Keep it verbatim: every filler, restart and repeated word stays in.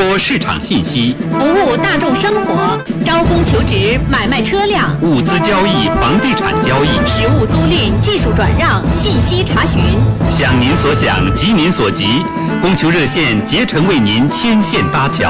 播市场信息， 服务大众生活，招工求职，买卖车辆， 物资交易、房地产交易， 实物租赁、技术转让、信息查询。 想您所想，急您所急，供求热线竭诚为您牵线搭桥。